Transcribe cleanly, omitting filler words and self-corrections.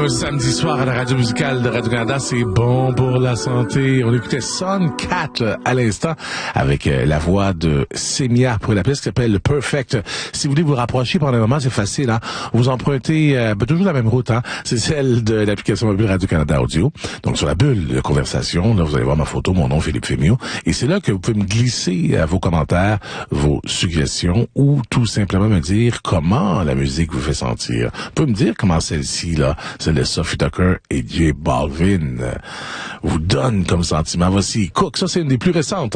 Un samedi soir à la radio musicale de Radio-Canada, c'est bon pour la santé. On écoutait Son Cat à l'instant avec la voix de Semia pour la pièce qui s'appelle Perfect. Si vous voulez vous rapprocher pendant un moment, c'est facile. Hein? Vous empruntez toujours la même route. Hein? C'est celle de l'application mobile Radio-Canada Audio. Donc sur la bulle de conversation, là, vous allez voir ma photo, mon nom Philippe Fémio. Et c'est là que vous pouvez me glisser vos commentaires, vos suggestions ou tout simplement me dire comment la musique vous fait sentir. Vous pouvez me dire comment celle-ci, là, celle de Sophie Tucker et J Balvin, vous donne comme sentiment. Voici Cook, ça c'est une des plus récentes.